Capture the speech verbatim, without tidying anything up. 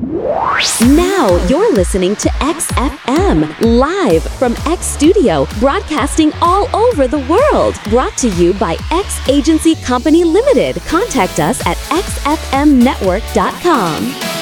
Now you're listening to X F M, live from X Studio, broadcasting all over the world. Brought to you by X Agency Company Limited. Contact us at x f m network dot com.